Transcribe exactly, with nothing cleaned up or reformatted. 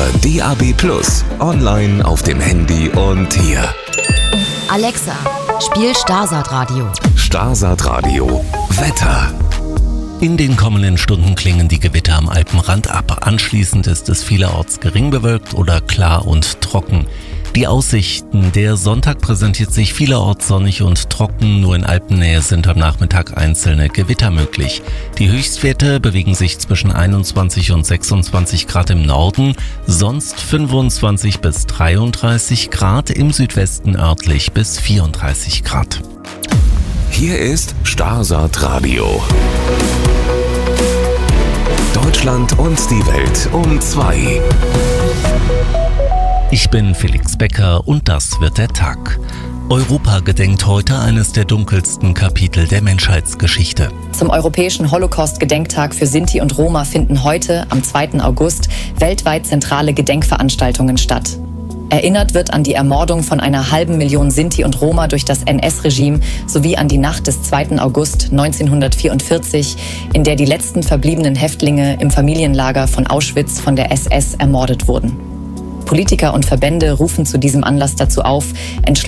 D A B plus, online auf dem Handy und hier. Alexa, spiel Starsat Radio. Starsat Radio. Wetter. In den kommenden Stunden klingen die Gewitter am Alpenrand ab. Anschließend ist es vielerorts gering bewölkt oder klar und trocken. Die Aussichten: Der Sonntag präsentiert sich vielerorts sonnig und trocken, nur in Alpennähe sind am Nachmittag einzelne Gewitter möglich. Die Höchstwerte bewegen sich zwischen einundzwanzig und sechsundzwanzig Grad im Norden, sonst fünfundzwanzig bis dreiunddreißig Grad, im Südwesten örtlich bis vierunddreißig Grad. Hier ist Starsat Radio. Deutschland und die Welt um zwei. Ich bin Felix Becker und das wird der Tag. Europa gedenkt heute eines der dunkelsten Kapitel der Menschheitsgeschichte. Zum Europäischen Holocaust-Gedenktag für Sinti und Roma finden heute, am zweiten August, weltweit zentrale Gedenkveranstaltungen statt. Erinnert wird an die Ermordung von einer halben Million Sinti und Roma durch das N S-Regime sowie an die Nacht des zweiten August neunzehnhundertvierundvierzig, in der die letzten verbliebenen Häftlinge im Familienlager von Auschwitz von der S S ermordet wurden. Politiker und Verbände rufen zu diesem Anlass dazu auf, entschlossen